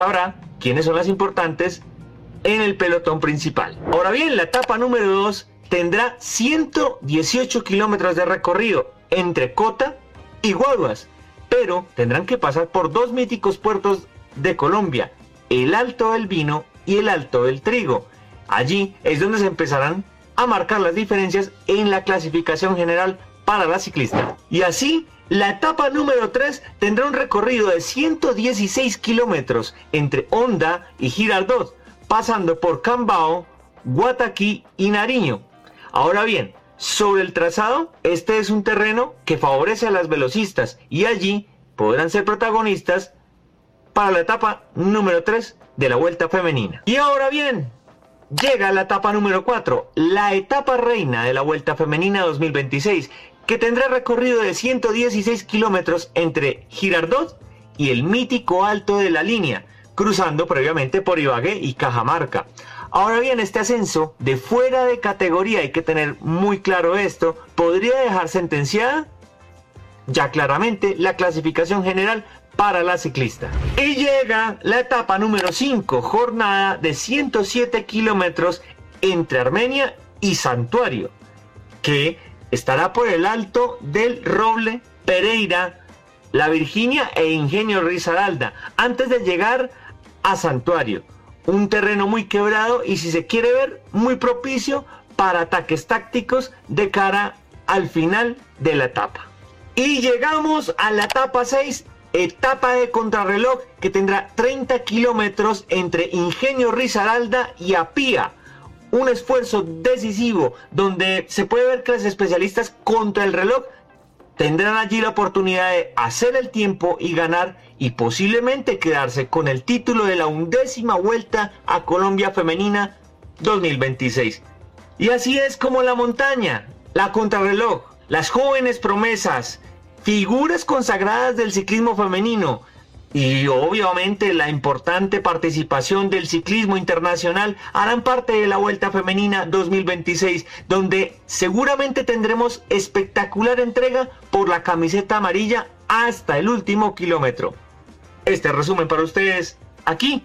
sabrá quiénes son las importantes en el pelotón principal. Ahora bien, la etapa número 2 tendrá 118 kilómetros de recorrido entre Cota y Guaduas, pero tendrán que pasar por dos míticos puertos de Colombia, el Alto del Vino y el Alto del Trigo. Allí es donde se empezarán a marcar las diferencias en la clasificación general para la ciclista. Y así, la etapa número 3 tendrá un recorrido de 116 kilómetros entre Honda y Girardot, pasando por Cambao, Guataquí y Nariño. Ahora bien, sobre el trazado, este es un terreno que favorece a las velocistas y allí podrán ser protagonistas para la etapa número 3 de la Vuelta Femenina. Y ahora bien, llega la etapa número 4, la etapa reina de la Vuelta Femenina 2026, que tendrá recorrido de 116 kilómetros entre Girardot y el mítico Alto de la Línea, cruzando previamente por Ibagué y Cajamarca. Ahora bien, este ascenso de fuera de categoría, hay que tener muy claro esto, podría dejar sentenciada ya claramente la clasificación general para la ciclista. Y llega la etapa número 5, jornada de 107 kilómetros entre Armenia y Santuario, que estará por el Alto del Roble, Pereira, La Virginia e Ingenio Risaralda, antes de llegar a Santuario. Un terreno muy quebrado y, si se quiere ver, muy propicio para ataques tácticos de cara al final de la etapa. Y llegamos a la etapa 6, etapa de contrarreloj, que tendrá 30 kilómetros entre Ingenio Risaralda y Apía. Un esfuerzo decisivo donde se puede ver que los especialistas contra el reloj tendrán allí la oportunidad de hacer el tiempo y ganar, y posiblemente quedarse con el título de la 11ª Vuelta a Colombia Femenina 2026. Y así es como la montaña, la contrarreloj, las jóvenes promesas, figuras consagradas del ciclismo femenino y obviamente la importante participación del ciclismo internacional harán parte de la Vuelta Femenina 2026, donde seguramente tendremos espectacular entrega por la camiseta amarilla hasta el último kilómetro. Este resumen para ustedes aquí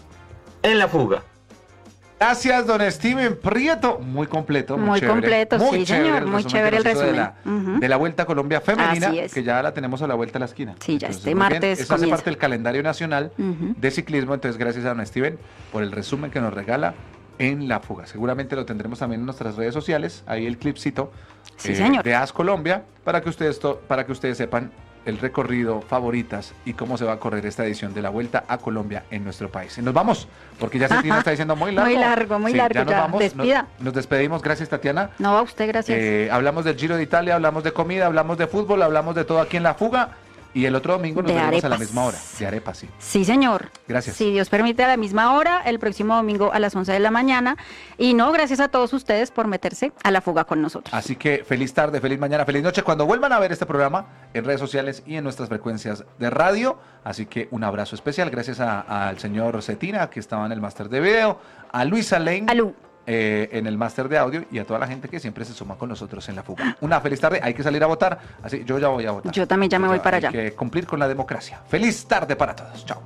en La Fuga. Gracias, don Steven Prieto. Muy completo, muy chévere. completo, Muy sí, chévere señor, muy chévere el resumen. De la Vuelta a Colombia Femenina, Así es. que ya la tenemos a la vuelta a la esquina. Sí, ya Entonces, este muy bien. martes Esta hace comienza. parte del calendario nacional de ciclismo, entonces gracias a don Steven por el resumen que nos regala en La Fuga. Seguramente lo tendremos también en nuestras redes sociales, ahí el clipcito Sí, señor. de AS Colombia, para que ustedes sepan el recorrido, favoritas y cómo se va a correr esta edición de la Vuelta a Colombia en nuestro país. Y nos vamos, porque ya Tatiana está diciendo muy largo. Muy largo, ya nos vamos. despida. Nos despedimos, gracias Tatiana. No, a usted, gracias. Hablamos del Giro de Italia, hablamos de comida, hablamos de fútbol, hablamos de todo aquí en La Fuga. Y el otro domingo nos De veremos a la arepas. misma hora. De arepas, sí. Sí, señor. Gracias. Si Dios permite, a la misma hora, el próximo domingo a las 11 de la mañana. Y no, gracias a todos ustedes por meterse a La Fuga con nosotros. Así que feliz tarde, feliz mañana, feliz noche cuando vuelvan a ver este programa en redes sociales y en nuestras frecuencias de radio. Así que un abrazo especial. Gracias al señor Cetina, que estaba en el máster de video, a Luisa Lane. Alú. En el máster de audio, y a toda la gente que siempre se suma con nosotros en La Fuga. Una feliz tarde, hay que salir a votar, así yo ya voy a votar. Yo también ya me voy para allá. Hay que cumplir con la democracia. Feliz tarde para todos, chao.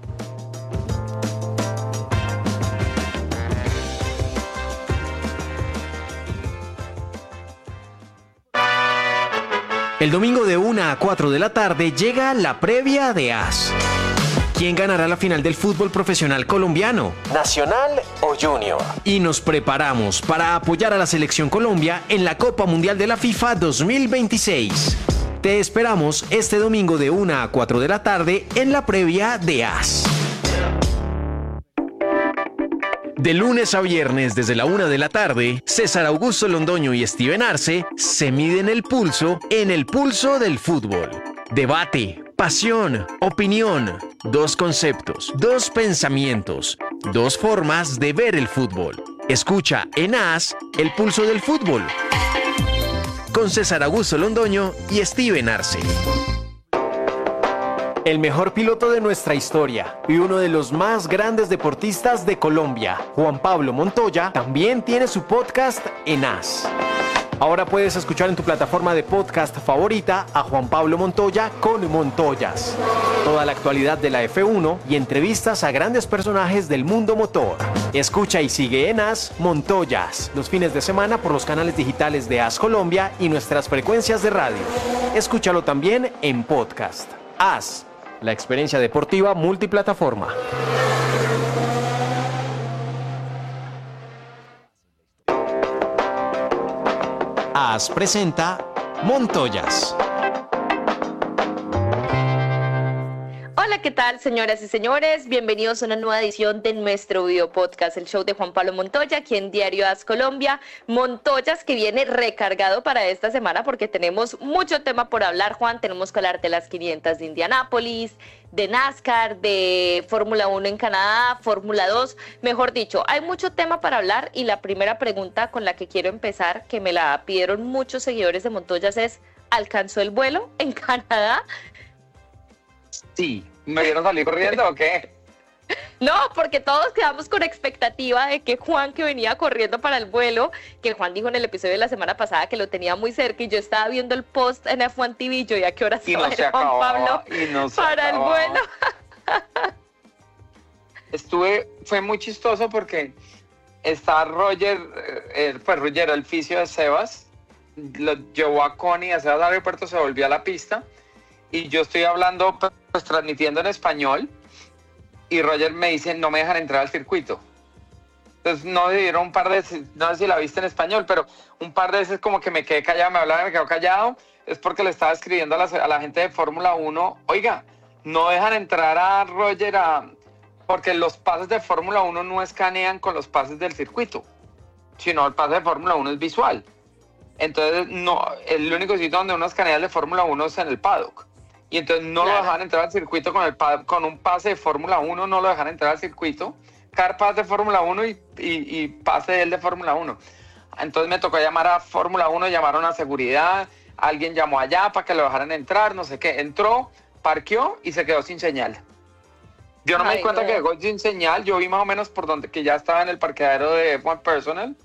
El domingo de 1 a 4 de la tarde llega la previa de AS. ¿Quién ganará la final del fútbol profesional colombiano? ¿Nacional o Junior? Y nos preparamos para apoyar a la Selección Colombia en la Copa Mundial de la FIFA 2026. Te esperamos este domingo de 1 a 4 de la tarde en la previa de AS. De lunes a viernes desde la 1 de la tarde, César Augusto Londoño y Steven Arce se miden el pulso en el pulso del fútbol. Debate, pasión, opinión, dos conceptos, dos pensamientos, dos formas de ver el fútbol. Escucha en AS el pulso del fútbol con César Augusto Londoño y Steven Arce. El mejor piloto de nuestra historia y uno de los más grandes deportistas de Colombia, Juan Pablo Montoya, también tiene su podcast en AS. Ahora puedes escuchar en tu plataforma de podcast favorita a Juan Pablo Montoya con Montoyas. Toda la actualidad de la F1 y entrevistas a grandes personajes del mundo motor. Escucha y sigue en AS Montoyas los fines de semana por los canales digitales de AS Colombia y nuestras frecuencias de radio. Escúchalo también en podcast. AS, la experiencia deportiva multiplataforma. AS presenta Montoyas. Hola, ¿qué tal, señoras y señores? Bienvenidos a una nueva edición de nuestro video podcast, el show de Juan Pablo Montoya, aquí en Diario AS Colombia. Montoyas que viene recargado para esta semana porque tenemos mucho tema por hablar, Juan. Tenemos que hablar de las 500 de Indianápolis, de NASCAR, de Fórmula 1 en Canadá, Fórmula 2. Mejor dicho, hay mucho tema para hablar y la primera pregunta con la que quiero empezar, que me la pidieron muchos seguidores de Montoyas, es: ¿alcanzó el vuelo en Canadá? Sí. ¿Me vieron salir corriendo o qué? No, porque todos quedamos con expectativa de que Juan, que venía corriendo para el vuelo, que Juan dijo en el episodio de la semana pasada que lo tenía muy cerca, y yo estaba viendo el post en F1 TV, y yo, ¿y a qué hora se va a ir Juan Pablo para el vuelo? Fue muy chistoso porque está Roger, el fisio de Sebas, lo llevó a Connie, a Sebas al aeropuerto, se volvió a la pista, y yo estoy hablando, pues transmitiendo en español, y Roger me dice, no me dejan entrar al circuito. Entonces no me dieron un par de veces, no sé si la viste en español, pero un par de veces como que me quedé callado, me hablaba y me quedo callado, es porque le estaba escribiendo a la gente de Fórmula 1, oiga, no dejan entrar a Roger porque los pases de Fórmula 1 no escanean con los pases del circuito, sino el pase de Fórmula 1 es visual. Entonces, no, el único sitio donde uno escanea el de Fórmula 1 es en el paddock. Y entonces no lo dejan entrar al circuito con un pase de Fórmula 1, no lo dejan entrar al circuito. Cada pase de Fórmula 1 y pase de él de Fórmula 1. Entonces me tocó llamar a Fórmula 1, llamaron a seguridad, alguien llamó allá para que lo dejaran entrar, no sé qué. Entró, parqueó y se quedó sin señal. Yo no me di cuenta que llegó sin señal, yo vi más o menos por donde, que ya estaba en el parqueadero de F1 Personal.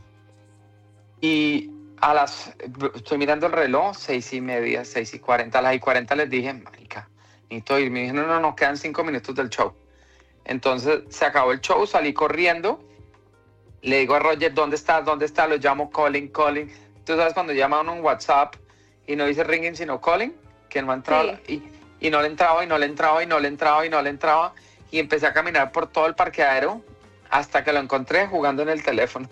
Y estoy mirando el reloj, 6:30, 6:40, a las 6:40 les dije, marica, necesito ir. Me dijeron, no, quedan 5 minutos del show. Entonces se acabó el show, salí corriendo, le digo a Roger, ¿dónde está? Lo llamo calling. Tú sabes cuando llama uno un WhatsApp y no dice ringing sino calling, que no entraba, sí. y no le entraba, y empecé a caminar por todo el parqueadero hasta que lo encontré jugando en el teléfono.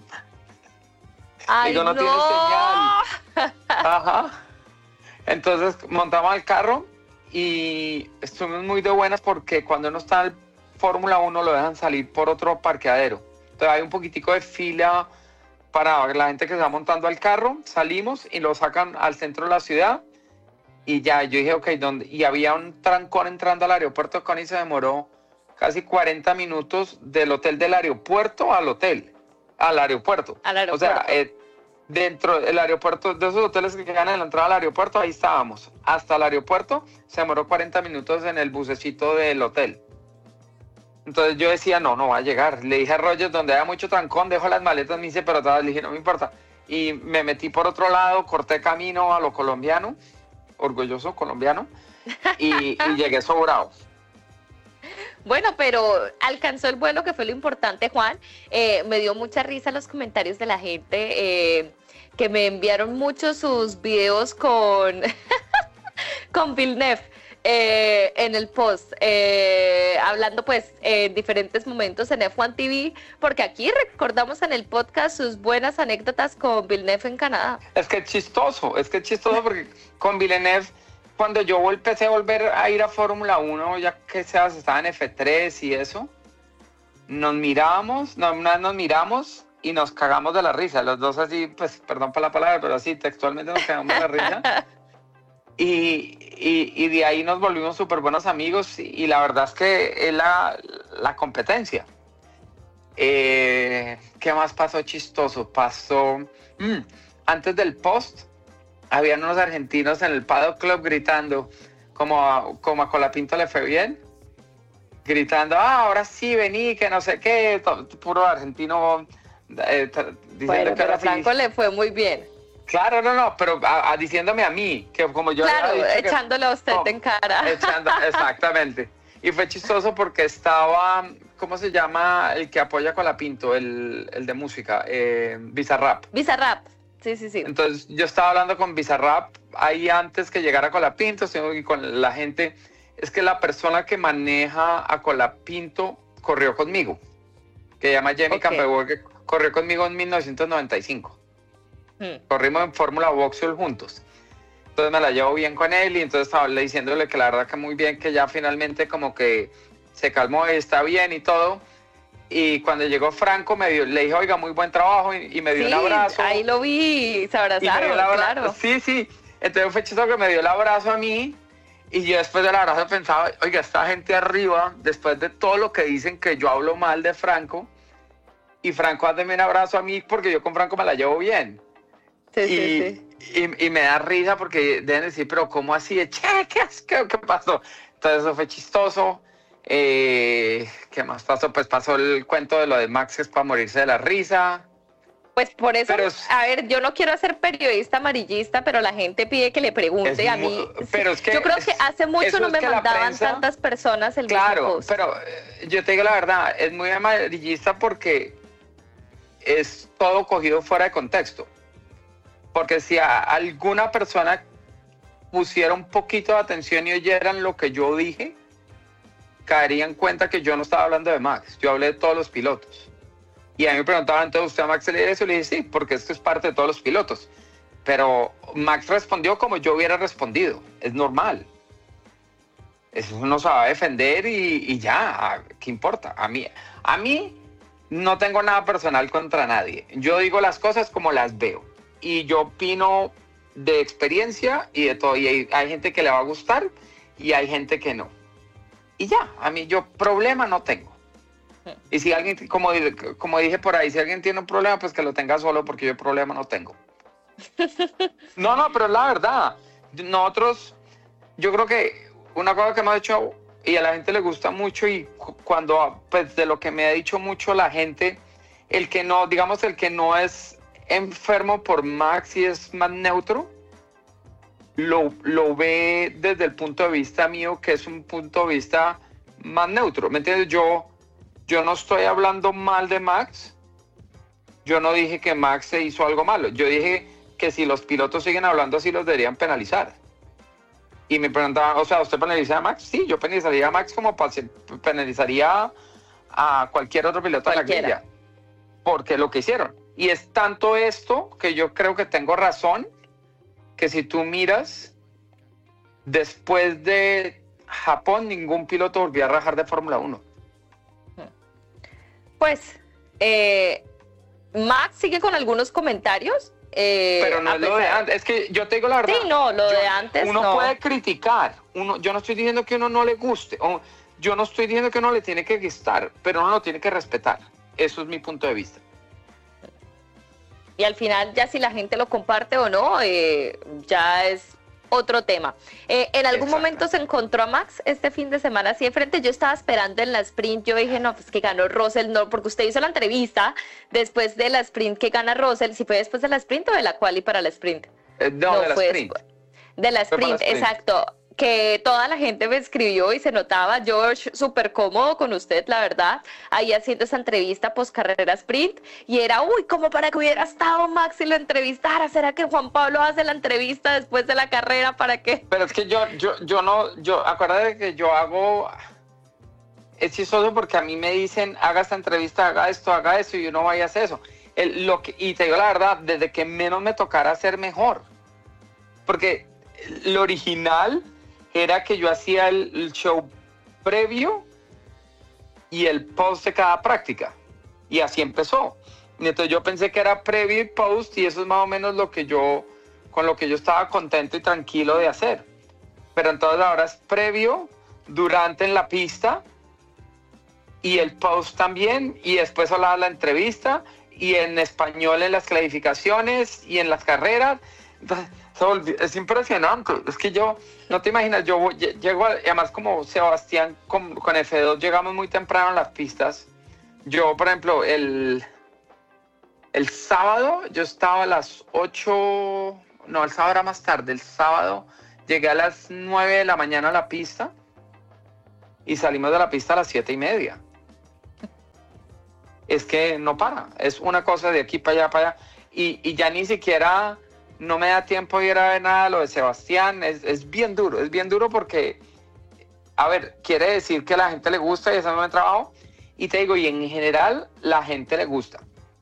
¡Ay, digo, no tiene señal. Ajá. Entonces montamos al carro y estuvimos muy de buenas porque cuando uno está en Fórmula 1 lo dejan salir por otro parqueadero. Entonces hay un poquitico de fila para la gente que se va montando al carro. Salimos y lo sacan al centro de la ciudad y ya, yo dije, ok, ¿dónde? Y había un trancón entrando al aeropuerto. Connie se demoró casi 40 minutos del hotel del aeropuerto al hotel. Al aeropuerto. O sea, dentro del aeropuerto, de esos hoteles que quedan en la entrada al aeropuerto, ahí estábamos. Hasta el aeropuerto se demoró 40 minutos en el bucecito del hotel. Entonces yo decía, no va a llegar. Le dije a Roger, donde haya mucho trancón, dejo las maletas, me dice, pero atrás, le dije, no me importa. Y me metí por otro lado, corté camino a lo colombiano, orgulloso colombiano, y llegué sobrado. Bueno, pero alcanzó el vuelo, que fue lo importante, Juan. Me dio mucha risa los comentarios de la gente que me enviaron muchos sus videos con, con Villeneuve en el post, hablando pues en diferentes momentos en F1 TV, porque aquí recordamos en el podcast sus buenas anécdotas con Villeneuve en Canadá. Es que es chistoso porque con Villeneuve, cuando yo empecé a volver a ir a Fórmula 1, ya que Sebas estaba en F3 y eso, nos miramos y nos cagamos de la risa. Los dos así, pues, perdón por la palabra, pero así textualmente nos cagamos de la risa. Y de ahí nos volvimos súper buenos amigos y la verdad es que es la competencia. ¿Qué más pasó chistoso? Antes del post, habían unos argentinos en el Paddock Club gritando, como a Colapinto le fue bien, gritando, ahora sí, vení, que no sé qué, puro argentino diciendo bueno, que pero a Franco le fue muy bien. Claro, no, pero diciéndome a mí, que como yo Claro, había dicho echándole a usted en cara. Exactamente. Y fue chistoso porque estaba, ¿cómo se llama el que apoya Colapinto? El de música, Bizarrap. Bizarrap, sí. Entonces yo estaba hablando con Bizarrap ahí antes que llegara Colapinto, y con la gente. Es que la persona que maneja a Colapinto corrió conmigo, que se llama Jamie Campbell, que corrió conmigo en 1995. Corrimos en Fórmula Vauxhall juntos. Entonces me la llevo bien con él y entonces estaba diciéndole que la verdad que muy bien, que ya finalmente como que se calmó y está bien y todo. Y cuando llegó Franco le dije, oiga, muy buen trabajo y me dio un abrazo. Ahí lo vi, se abrazaron, claro. Sí. Entonces fue chistoso que me dio el abrazo a mí y yo después del abrazo pensaba, oiga, esta gente arriba, después de todo lo que dicen que yo hablo mal de Franco, y Franco hándeme un abrazo a mí porque yo con Franco me la llevo bien. Sí. Y me da risa porque deben decir, pero ¿cómo así? ¿Qué pasó? Entonces eso fue chistoso. ¿Qué más pasó? Pues pasó el cuento de lo de Max, que es para morirse de la risa. Pues por eso, a ver, yo no quiero ser periodista amarillista, pero la gente pide que le pregunte a mí. Pero es que yo creo que hace mucho no me mandaban tantas personas el Claro, pero yo te digo la verdad, es muy amarillista porque es todo cogido fuera de contexto. Porque si a alguna persona pusiera un poquito de atención y oyeran lo que yo dije, caería en cuenta que yo no estaba hablando de Max, yo hablé de todos los pilotos. Y a mí me preguntaban, entonces, ¿usted a Max le dice eso? Y le dije, sí, porque esto es parte de todos los pilotos. Pero Max respondió como yo hubiera respondido, es normal. Eso uno se va a defender y ya, ¿qué importa? A mí no tengo nada personal contra nadie. Yo digo las cosas como las veo. Y yo opino de experiencia y de todo. Y hay gente que le va a gustar y hay gente que no. Y ya, a mí yo problema no tengo. Y si alguien, como dije por ahí, si alguien tiene un problema, pues que lo tenga solo porque yo problema no tengo. No, pero es la verdad. Nosotros, yo creo que una cosa que hemos hecho y a la gente le gusta mucho y cuando, pues de lo que me ha dicho mucho la gente, el que no es enfermo por Max y es más neutro, lo ve desde el punto de vista mío, que es un punto de vista más neutro. ¿Me entiendes? Yo no estoy hablando mal de Max. Yo no dije que Max se hizo algo malo. Yo dije que si los pilotos siguen hablando así, los deberían penalizar. Y me preguntaban, o sea, ¿usted penaliza a Max? Sí, yo penalizaría a Max como penalizaría a cualquier otro piloto de la grilla. Porque lo que hicieron. Y es tanto esto que yo creo que tengo razón, que si tú miras, después de Japón, ningún piloto volvió a rajar de Fórmula 1. Pues, Max sigue con algunos comentarios. Pero no es lo de antes. Es que yo te digo la verdad. Sí, no, lo de antes uno no. puede criticar. Yo no estoy diciendo que uno no le guste. Yo no estoy diciendo que uno le tiene que gustar, pero uno lo tiene que respetar. Eso es mi punto de vista. Y al final, ya si la gente lo comparte o no, ya es otro tema. ¿En algún momento se encontró a Max este fin de semana así de frente? Yo estaba esperando en la sprint, yo dije, no, pues que ganó Russell, no, porque usted hizo la entrevista después de la sprint que gana Russell, si fue después de la sprint o de la quali para la sprint. No, de la sprint. De la sprint, exacto. Que toda la gente me escribió y se notaba, George, súper cómodo con usted, la verdad, ahí haciendo esa entrevista post carrera sprint, y era, como para que hubiera estado Max y lo entrevistara. ¿Será que Juan Pablo hace la entrevista después de la carrera para qué? Pero es que acuérdate que yo hago, es chistoso porque a mí me dicen, haga esta entrevista, haga esto, y uno vaya a hacer eso. Y te digo la verdad, desde que menos me tocara hacer mejor, porque lo original era que yo hacía el show previo y el post de cada práctica. Y así empezó. Y entonces yo pensé que era previo y post, y eso es más o menos con lo que yo estaba contento y tranquilo de hacer. Pero entonces ahora es previo, durante en la pista, y el post también, y después hablar la entrevista, y en español en las clasificaciones, y en las carreras. Entonces, es impresionante. Es que no te imaginas, yo llego, además como Sebastián con F2 llegamos muy temprano a las pistas. Yo, por ejemplo, El sábado yo estaba a las 8, no, el sábado era más tarde, el sábado llegué a las 9 de la mañana a la pista y salimos de la pista a las 7:30. Es que no para, es una cosa de aquí para allá, y ya ni siquiera no me da tiempo de ir a ver nada lo de Sebastián, es bien duro porque, a ver, quiere decir que a la gente le gusta y ese es mi trabajo, y te digo, y en general la gente le gusta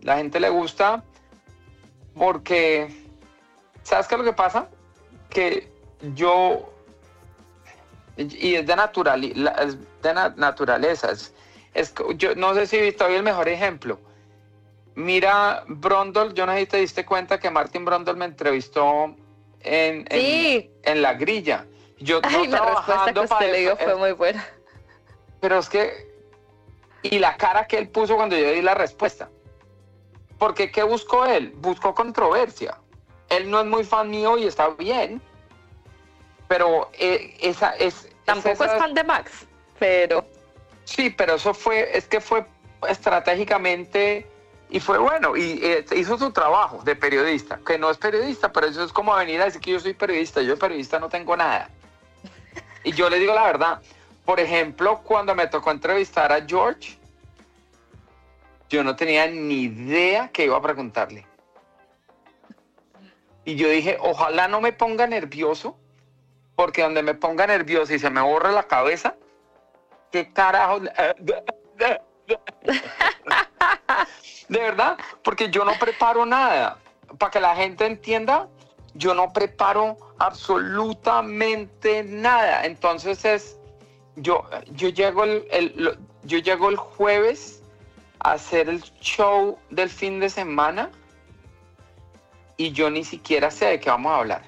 porque, ¿sabes qué es lo que pasa? Que yo, y es de naturaleza, yo no sé si te doy el mejor ejemplo. Mira, Brundle, yo no sé si te diste cuenta que Martin Brundle me entrevistó en La Grilla. Ay, la respuesta que usted le dio fue muy buena. Pero es que, y la cara que él puso cuando yo di la respuesta. Porque ¿qué buscó él? Buscó controversia. Él no es muy fan mío y está bien. Pero tampoco es fan de Max, pero... Sí, pero eso fue estratégicamente y fue bueno, y hizo su trabajo de periodista, que no es periodista, pero eso es como venir a decir que yo soy periodista, yo de periodista no tengo nada. Y yo le digo la verdad, por ejemplo, cuando me tocó entrevistar a George, yo no tenía ni idea qué iba a preguntarle. Y yo dije, ojalá no me ponga nervioso, porque donde me ponga nervioso y se me borre la cabeza, ¿qué carajo? De verdad, porque yo no preparo nada. Para que la gente entienda, yo no preparo absolutamente nada. Entonces yo llego el jueves a hacer el show del fin de semana y yo ni siquiera sé de qué vamos a hablar.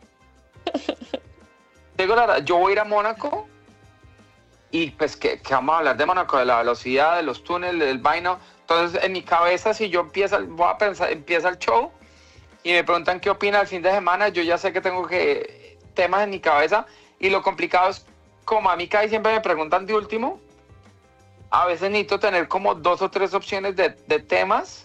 Digo la verdad, yo voy a ir a Mónaco. Y pues que vamos a hablar de Mónaco, de la velocidad, de los túneles, del vaino. Entonces en mi cabeza, si yo empieza el show y me preguntan qué opina el fin de semana, yo ya sé que tengo temas en mi cabeza. Y lo complicado es, como a mí casi siempre me preguntan de último, a veces necesito tener como 2 o 3 opciones de temas,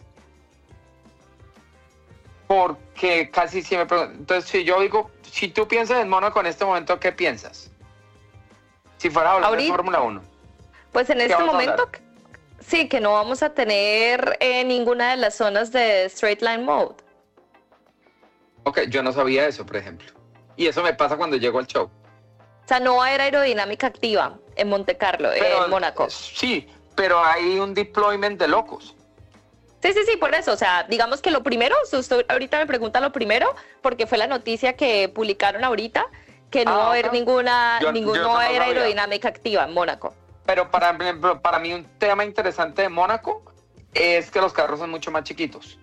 porque casi siempre me preguntan. Entonces si yo digo, si tú piensas en Mónaco en este momento, ¿qué piensas? Si fuera a hablar de Fórmula 1. Pues en este momento, sí, que no vamos a tener ninguna de las zonas de Straight Line Mode. Ok, yo no sabía eso, por ejemplo. Y eso me pasa cuando llego al show. O sea, no va a haber aerodinámica activa en Monte Carlo, en Mónaco. Sí, pero hay un deployment de locos. Sí, por eso. O sea, digamos que lo primero, usted ahorita me pregunta lo primero, porque fue la noticia que publicaron ahorita, que no va a haber no va a haber aerodinámica activa en Mónaco. Pero para mí un tema interesante de Mónaco es que los carros son mucho más chiquitos.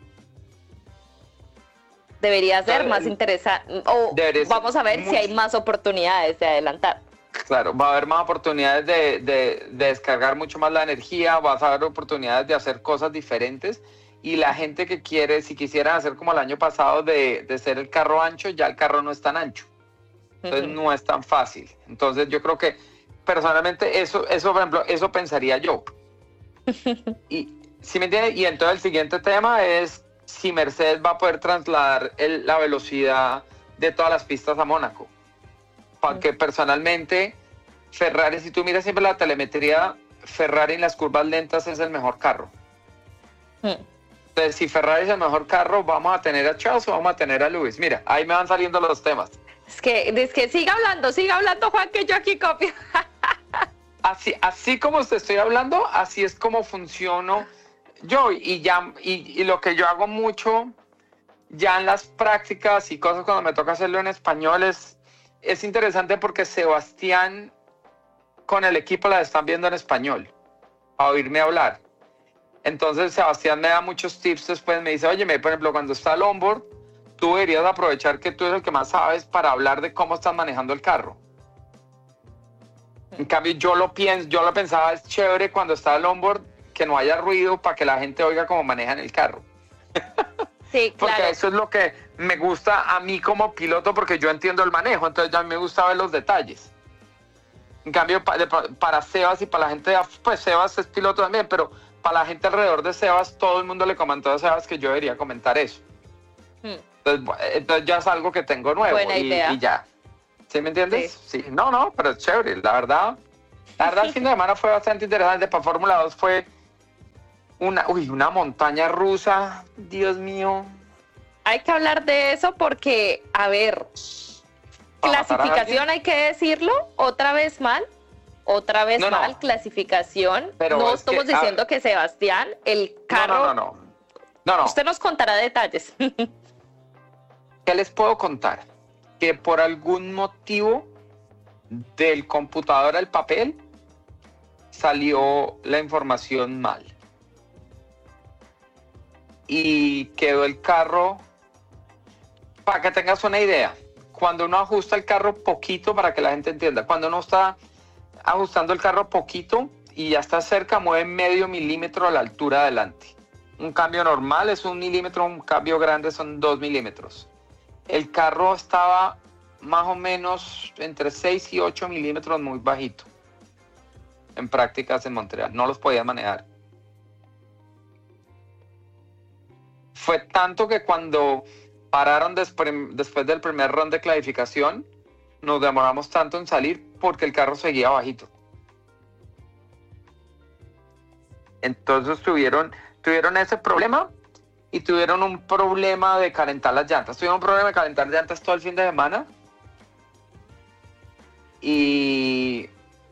Debería ser más interesante. Vamos a ver si hay más oportunidades de adelantar. Claro, va a haber más oportunidades de descargar mucho más la energía, vas a haber oportunidades de hacer cosas diferentes. Y la gente que quiere, si quisieran hacer como el año pasado de ser el carro ancho, ya el carro no es tan ancho. Entonces no es tan fácil. Entonces yo creo que personalmente eso por ejemplo, eso pensaría yo. Y ¿sí me entiendes? Y entonces el siguiente tema es si Mercedes va a poder trasladar la velocidad de todas las pistas a Mónaco. Porque personalmente Ferrari, si tú miras siempre la telemetría, Ferrari en las curvas lentas es el mejor carro. Entonces si Ferrari es el mejor carro, ¿vamos a tener a Charles o vamos a tener a Lewis? Mira, ahí me van saliendo los temas. Es que siga hablando, Juan, que yo aquí copio. Así como te estoy hablando, así es como funciono yo. Y lo que yo hago mucho ya en las prácticas y cosas cuando me toca hacerlo en español es interesante porque Sebastián con el equipo la están viendo en español, a oírme hablar. Entonces Sebastián me da muchos tips después, me dice, oye, por ejemplo, cuando está el onboard, tú deberías aprovechar que tú eres el que más sabes para hablar de cómo estás manejando el carro. En cambio, yo lo pensaba, es chévere cuando está el onboard, que no haya ruido para que la gente oiga cómo manejan el carro. Sí, claro. Porque eso es lo que me gusta a mí como piloto, porque yo entiendo el manejo, entonces ya me gusta ver los detalles. En cambio, para Sebas y para la gente, pues Sebas es piloto también, pero para la gente alrededor de Sebas, todo el mundo le comentó a Sebas que yo debería comentar eso. Entonces ya es algo que tengo nuevo. Buena idea. Y ya. ¿Sí me entiendes? Sí. No, pero es chévere. La verdad, el fin de semana fue bastante interesante. Para Fórmula 2 fue una montaña rusa. Dios mío. Hay que hablar de eso porque, a ver, clasificación hay que decirlo, otra vez mal, No. clasificación. Pero no es estamos que, diciendo que Sebastián, el carro... No. Usted nos contará detalles. ¿Qué les puedo contar? Que por algún motivo del computador al papel salió la información mal. Y quedó el carro, para que tengas una idea, cuando uno ajusta el carro poquito, para que la gente entienda, cuando uno está ajustando el carro poquito y ya está cerca, mueve medio milímetro a la altura adelante. Un cambio normal es 1 milímetro, un cambio grande son 2 milímetros. El carro estaba más o menos entre 6 y 8 milímetros, muy bajito, en prácticas en Montreal. No los podía manejar. Fue tanto que cuando pararon después del primer round de clasificación, nos demoramos tanto en salir porque el carro seguía bajito. Entonces tuvieron ese problema y tuvieron un problema de calentar las llantas. Tuvieron un problema de calentar llantas todo el fin de semana. Y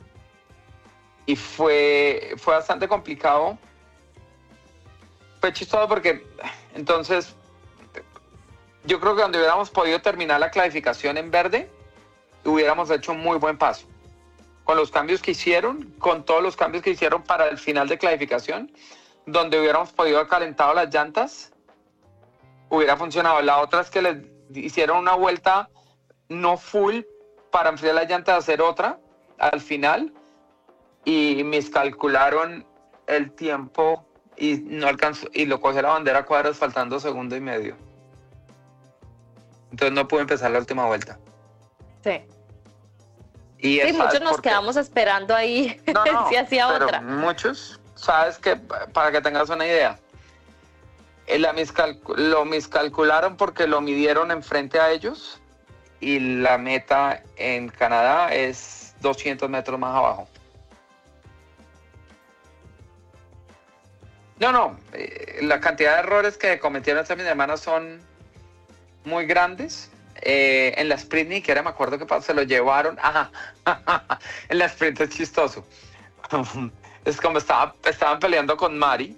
fue bastante complicado. Fue chistoso porque entonces yo creo que donde hubiéramos podido terminar la clasificación en verde, hubiéramos hecho un muy buen paso. Con los cambios que hicieron, con todos los cambios que hicieron para el final de clasificación, donde hubiéramos podido haber calentado las llantas, hubiera funcionado. La otra es que les hicieron una vuelta no full para enfriar las llantas, hacer otra al final, y miscalcularon el tiempo y no alcanzó, y lo cogió la bandera a cuadros faltando 1.5 segundos. Entonces no pude empezar la última vuelta. Sí. Y sí, muchos nos quedamos esperando ahí si hacía pero otra. Muchos, sabes que, para que tengas una idea, lo miscalcularon porque lo midieron enfrente a ellos y la meta en Canadá es 200 metros más abajo. La cantidad de errores que cometieron esta semana son muy grandes. En la sprint ni siquiera me acuerdo qué pasó, se lo llevaron. En la sprint es chistoso. Es como estaban peleando con Mari.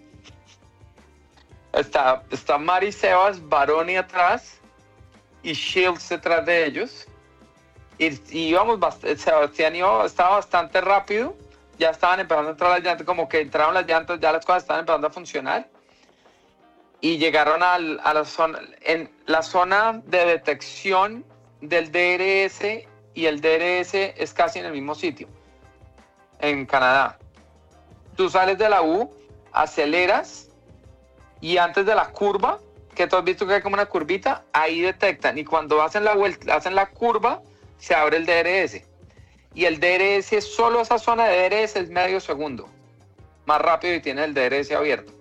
Está Mari, Sebas, Baroni atrás y Shields detrás de ellos. Y íbamos, Sebastián estaba bastante rápido. Ya estaban empezando a entrar las llantas, como que entraron las llantas, ya las cosas estaban empezando a funcionar. Y llegaron a la zona, en la zona de detección del DRS, y el DRS es casi en el mismo sitio, en Canadá. Tú sales de la U, aceleras, y antes de la curva, que tú has visto que hay como una curvita, ahí detectan, y cuando hacen la vuelta, hacen la curva, se abre el DRS. Y el DRS, solo esa zona de DRS es medio segundo más rápido y tiene el DRS abierto.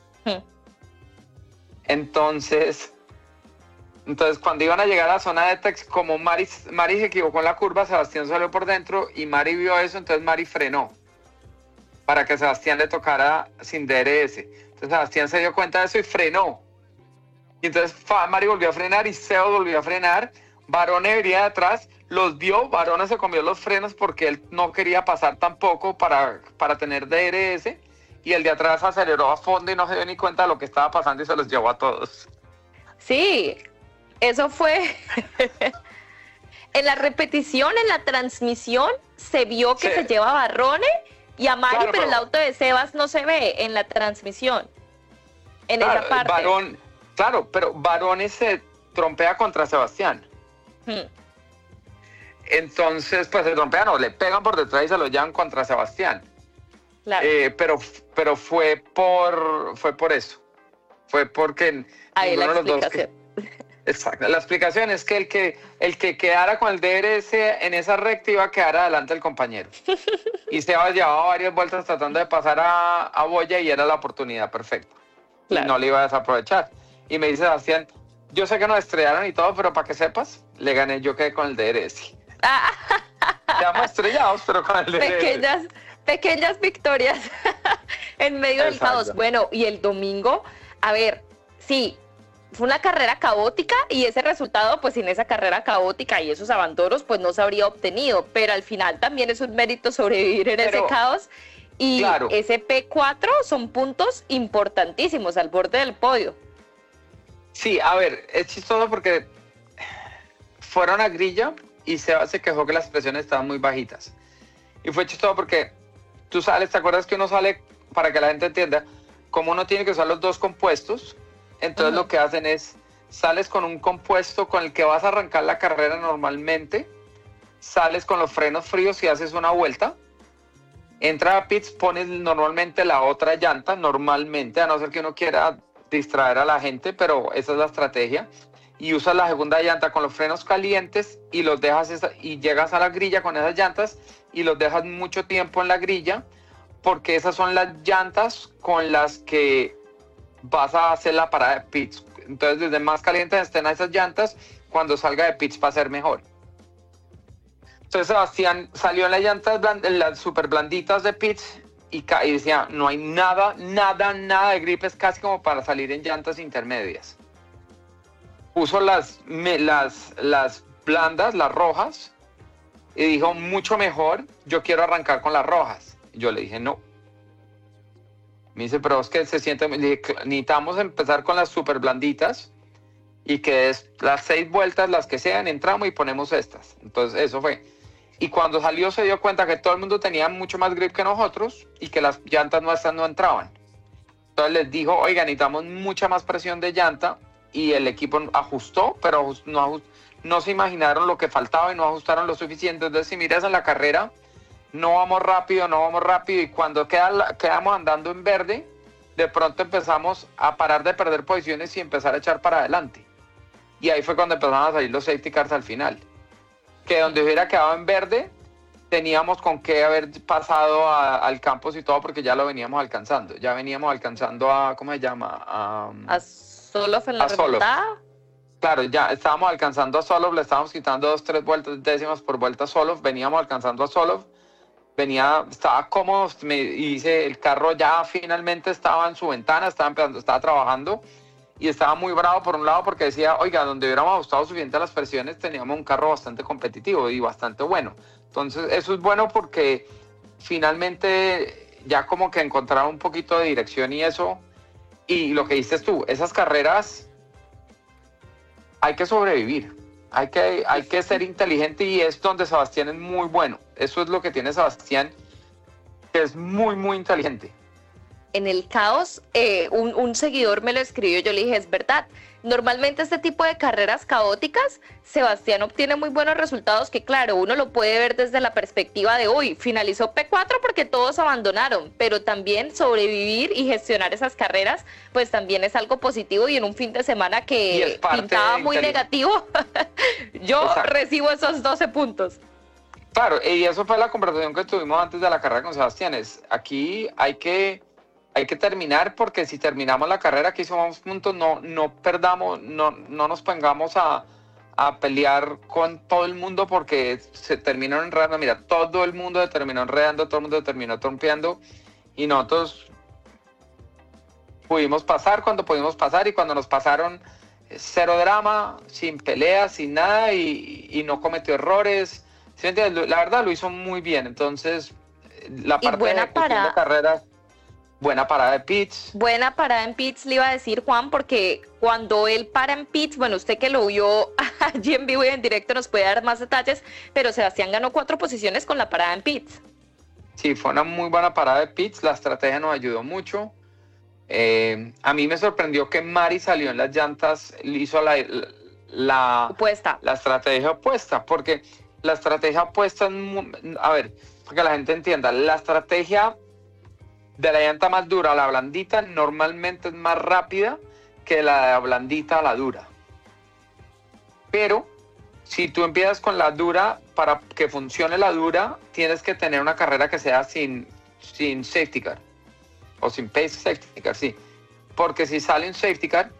Entonces cuando iban a llegar a la zona de detección, como Mari se equivocó en la curva, Sebastián salió por dentro y Mari vio eso, entonces Mari frenó para que Sebastián le tocara sin DRS. Entonces Sebastián se dio cuenta de eso y frenó. Y entonces Mari volvió a frenar y Seo volvió a frenar. Barone venía de atrás, los vio, Barone se comió los frenos porque él no quería pasar tampoco para tener DRS, y el de atrás aceleró a fondo y no se dio ni cuenta de lo que estaba pasando y se los llevó a todos. Sí, eso fue... En la repetición, en la transmisión, se vio que se lleva a Barone y a Mari, claro, pero el auto de Sebas no se ve en la transmisión, en esa parte. Pero Barone se trompea contra Sebastián. Entonces, pues se trompean, no, le pegan por detrás y se lo llevan contra Sebastián. Claro. Pero fue por eso. Fue porque ahí ninguno la de los dos. Exacto. La explicación es que el que quedara con el DRS en esa recta iba a quedar adelante del compañero. Y Sebas llevaba varias vueltas tratando de pasar a Boya y era la oportunidad perfecta. Claro. Y no le iba a desaprovechar. Y me dice Sebastián, yo sé que nos estrellaron y todo, pero para que sepas, le gané, yo quedé con el DRS. Quedamos estrellados, pero con el DRS. Pequeñas victorias en medio del Exacto. caos. Bueno, y el domingo, a ver, sí, fue una carrera caótica y ese resultado, pues sin esa carrera caótica y esos abandonos, pues no se habría obtenido, pero al final también es un mérito sobrevivir en ese caos y claro. ese P4 son puntos importantísimos al borde del podio. Sí, a ver, es chistoso porque fueron a grilla y Sebas se quejó que las presiones estaban muy bajitas. Y fue chistoso porque tú sales, ¿te acuerdas que uno sale, para que la gente entienda, como uno tiene que usar los dos compuestos? Entonces lo que hacen es, sales con un compuesto con el que vas a arrancar la carrera normalmente, sales con los frenos fríos y haces una vuelta, entras a pits, pones normalmente la otra llanta, normalmente, a no ser que uno quiera distraer a la gente, pero esa es la estrategia, y usas la segunda llanta con los frenos calientes y los dejas y llegas a la grilla con esas llantas y los dejas mucho tiempo en la grilla, porque esas son las llantas con las que vas a hacer la parada de pits. Entonces, desde más calientes estén esas llantas, cuando salga de pits va a ser mejor. Entonces, Sebastián salió en las llantas las super blanditas de pits y decía, no hay nada de grip, es casi como para salir en llantas intermedias. Puso las blandas, las rojas, y dijo, mucho mejor, yo quiero arrancar con las rojas. Yo le dije, no. Me dice, pero es que se siente... Le dije, necesitamos empezar con las super blanditas y que es las 6 vueltas, las que sean, entramos y ponemos estas. Entonces, eso fue. Y cuando salió se dio cuenta que todo el mundo tenía mucho más grip que nosotros y que las llantas nuestras no entraban. Entonces les dijo, oiga, necesitamos mucha más presión de llanta, y el equipo ajustó, pero no se imaginaron lo que faltaba y no ajustaron lo suficiente. Entonces, si miras en la carrera, no vamos rápido, y cuando quedamos andando en verde, de pronto empezamos a parar de perder posiciones y empezar a echar para adelante. Y ahí fue cuando empezaron a salir los safety cars al final. Que donde hubiera quedado en verde, teníamos con qué haber pasado al campus y todo, porque ya lo veníamos alcanzando. Ya veníamos alcanzando a, ¿cómo se llama? A Solov en la remontada. Claro, ya estábamos alcanzando a Solov, le estábamos quitando 2-3 décimas por vuelta a Solov, veníamos alcanzando a Solov, estaba cómodo, y dice, el carro ya finalmente estaba en su ventana, estaba trabajando, y estaba muy bravo por un lado porque decía, oiga, donde hubiéramos ajustado suficiente las presiones, teníamos un carro bastante competitivo y bastante bueno. Entonces, eso es bueno porque finalmente ya como que encontraron un poquito de dirección y eso. Y lo que dices tú, esas carreras hay que sobrevivir, hay que ser inteligente, y es donde Sebastián es muy bueno. Eso es lo que tiene Sebastián, que es muy, muy inteligente. En el caos, un seguidor me lo escribió, yo le dije, es verdad, normalmente este tipo de carreras caóticas, Sebastián obtiene muy buenos resultados, que claro, uno lo puede ver desde la perspectiva de hoy, finalizó P4 porque todos abandonaron, pero también sobrevivir y gestionar esas carreras, pues también es algo positivo, y en un fin de semana que pintaba muy negativo, yo Exacto. recibo esos 12 puntos. Claro, y eso fue la conversación que tuvimos antes de la carrera con Sebastián, aquí hay que terminar, porque si terminamos la carrera que hicimos puntos, no perdamos, no nos pongamos a pelear con todo el mundo, porque se terminó enredando. Mira, todo el mundo se terminó enredando, todo el mundo se terminó trompeando, y nosotros pudimos pasar cuando pudimos pasar, y cuando nos pasaron, cero drama, sin peleas, sin nada, y no cometió errores. ¿Sí me entiendes? La verdad lo hizo muy bien. Entonces, la parte de carrera, buena parada de pits. Buena parada en pits, le iba a decir Juan, porque cuando él para en pits, bueno, usted que lo vio allí en vivo y en directo nos puede dar más detalles, pero Sebastián ganó 4 posiciones con la parada en pits. Sí, fue una muy buena parada de pits, la estrategia nos ayudó mucho. A mí me sorprendió que Mari salió en las llantas, hizo la estrategia opuesta, porque la estrategia opuesta es a ver, para que la gente entienda, la estrategia de la llanta más dura a la blandita normalmente es más rápida que la blandita a la dura. Pero si tú empiezas con la dura, para que funcione la dura, tienes que tener una carrera que sea sin safety car. O sin pace safety car, sí. Porque si sale un safety car,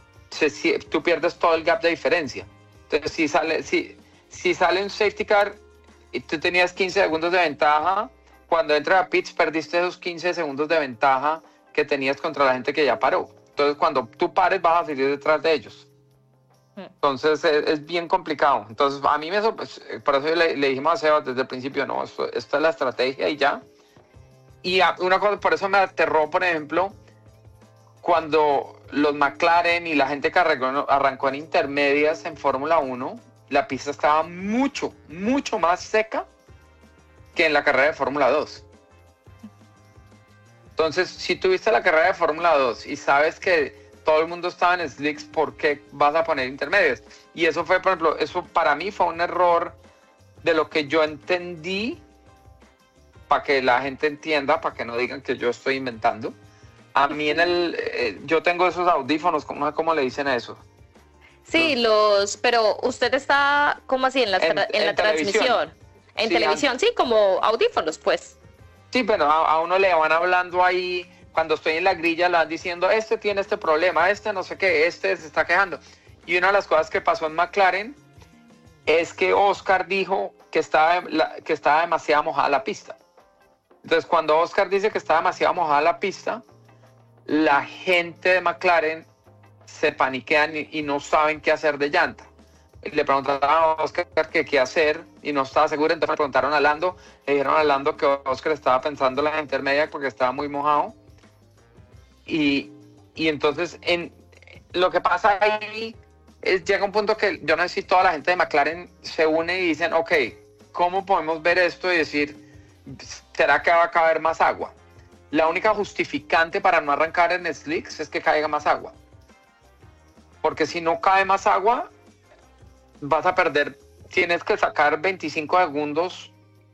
tú pierdes todo el gap de diferencia. Entonces, si sale un safety car y tú tenías 15 segundos de ventaja, cuando entras a pits perdiste esos 15 segundos de ventaja que tenías contra la gente que ya paró. Entonces, cuando tú pares, vas a seguir detrás de ellos. Entonces, es bien complicado. Entonces, a mí por eso le dijimos a Sebas desde el principio, no, esto es la estrategia y ya. Y una cosa, por eso me aterró, por ejemplo, cuando los McLaren y la gente que arrancó en intermedias en Fórmula 1, la pista estaba mucho, mucho más seca que en la carrera de Fórmula 2. Entonces, si tuviste la carrera de Fórmula 2 y sabes que todo el mundo estaba en slicks, ¿por qué vas a poner intermedias? Y eso fue, por ejemplo, eso para mí fue un error de lo que yo entendí, para que la gente entienda, para que no digan que yo estoy inventando. A mí yo tengo esos audífonos, ¿cómo le dicen a eso? Sí, pero usted está, ¿cómo así? En la transmisión. En televisión, sí, como audífonos, pues. Sí, pero a uno le van hablando ahí, cuando estoy en la grilla, le van diciendo, este tiene este problema, este no sé qué, este se está quejando. Y una de las cosas que pasó en McLaren es que Oscar dijo que estaba demasiado mojada la pista. Entonces, cuando Oscar dice que está demasiado mojada la pista, la gente de McLaren se paniquean y no saben qué hacer de llanta. Le preguntaron a Oscar qué hacer y no estaba seguro, entonces le preguntaron a Lando, le dijeron a Lando que Oscar estaba pensando en la intermedia porque estaba muy mojado. Y entonces lo que pasa ahí llega un punto que yo no sé si toda la gente de McLaren se une y dicen, ok, ¿cómo podemos ver esto y decir, ¿será que va a caber más agua? La única justificante para no arrancar en slicks es que caiga más agua. Porque si no cae más agua, vas a perder, tienes que sacar 25 segundos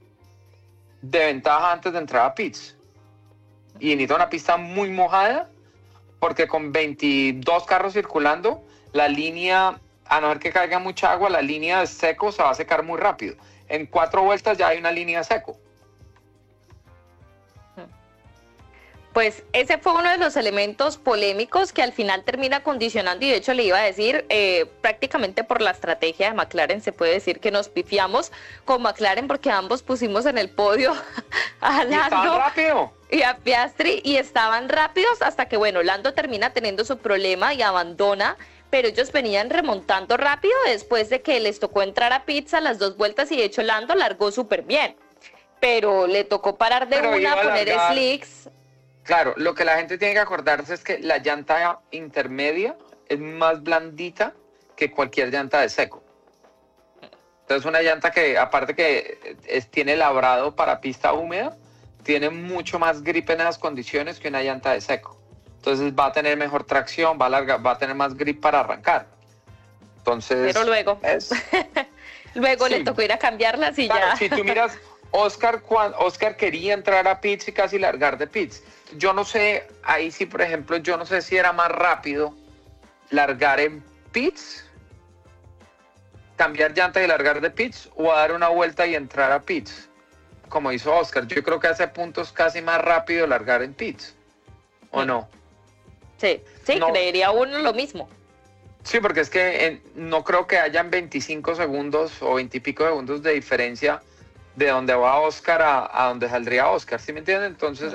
de ventaja antes de entrar a pits. Y necesita una pista muy mojada, porque con 22 carros circulando, la línea, a no ser que caiga mucha agua, la línea de seco se va a secar muy rápido. En 4 vueltas ya hay una línea de seco. Pues ese fue uno de los elementos polémicos que al final termina condicionando, y de hecho le iba a decir, prácticamente por la estrategia de McLaren se puede decir que nos pifiamos con McLaren, porque ambos pusimos en el podio a Lando y a Piastri y estaban rápidos hasta que, bueno, Lando termina teniendo su problema y abandona, pero ellos venían remontando rápido después de que les tocó entrar a pits a las 2 vueltas, y de hecho Lando largó súper bien, pero le tocó parar de una, poner slicks. Claro, lo que la gente tiene que acordarse es que la llanta intermedia es más blandita que cualquier llanta de seco. Entonces, una llanta que, aparte que tiene labrado para pista húmeda, tiene mucho más grip en esas condiciones que una llanta de seco. Entonces, va a tener mejor tracción, va a tener más grip para arrancar. Entonces, pero luego, luego sí, le tocó ir a cambiarlas y claro, ya. Si tú miras, Oscar quería entrar a pits y casi largar de pits. Yo no sé, ahí sí, por ejemplo, yo no sé si era más rápido largar en pits, cambiar llanta y largar de pits, o dar una vuelta y entrar a pits, como hizo Oscar. Yo creo que a ese punto es casi más rápido largar en pits, ¿o no? Sí, no, creería uno lo mismo. Sí, porque es que no creo que hayan 25 segundos o 20 y pico segundos de diferencia de donde va Oscar a donde saldría Oscar, ¿sí me entienden? Entonces,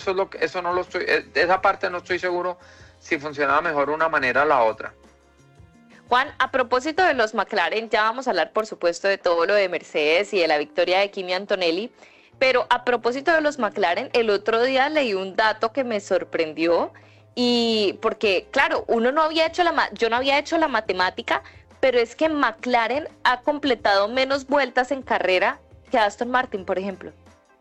esa parte no estoy seguro si funcionaba mejor una manera o la otra. Juan, a propósito de los McLaren, ya vamos a hablar, por supuesto, de todo lo de Mercedes y de la victoria de Kimi Antonelli, pero a propósito de los McLaren, el otro día leí un dato que me sorprendió, y porque, claro, yo no había hecho la matemática, pero es que McLaren ha completado menos vueltas en carrera que Aston Martin, por ejemplo.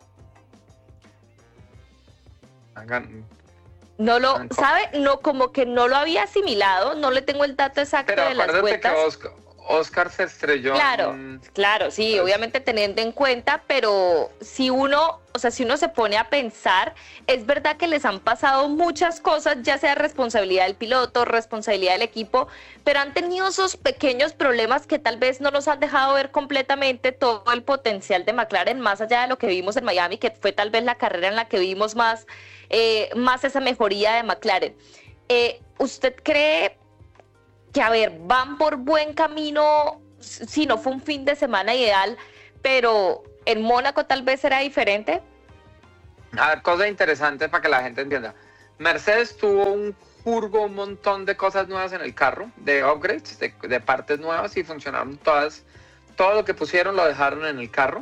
No lo sabe, no, como que no lo había asimilado, no le tengo el dato exacto de las vueltas. Pero acuérdate que Oscar se estrelló. Claro, sí, obviamente teniendo en cuenta, pero si uno se pone a pensar, es verdad que les han pasado muchas cosas, ya sea responsabilidad del piloto, responsabilidad del equipo, pero han tenido esos pequeños problemas que tal vez no nos han dejado ver completamente todo el potencial de McLaren, más allá de lo que vimos en Miami, que fue tal vez la carrera en la que vimos más esa mejoría de McLaren. ¿Usted cree que, van por buen camino? Si no fue un fin de semana ideal, pero en Mónaco tal vez será diferente. A ver, cosa interesante para que la gente entienda. Mercedes tuvo un montón de cosas nuevas en el carro, de upgrades, de partes nuevas, y funcionaron todas. Todo lo que pusieron lo dejaron en el carro.